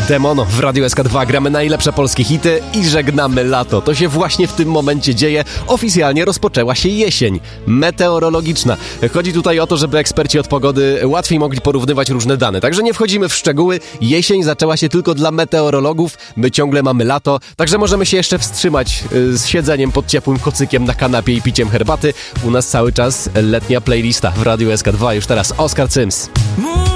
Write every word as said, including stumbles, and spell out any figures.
Demono w Radiu S K dwa. Gramy najlepsze polskie hity i żegnamy lato. To się właśnie w tym momencie dzieje. Oficjalnie rozpoczęła się jesień meteorologiczna. Chodzi tutaj o to, żeby eksperci od pogody łatwiej mogli porównywać różne dane. Także nie wchodzimy w szczegóły. Jesień zaczęła się tylko dla meteorologów. My ciągle mamy lato. Także możemy się jeszcze wstrzymać z siedzeniem pod ciepłym kocykiem na kanapie i piciem herbaty. U nas cały czas letnia playlista w Radiu S K dwa. Już teraz Oskar Cyms.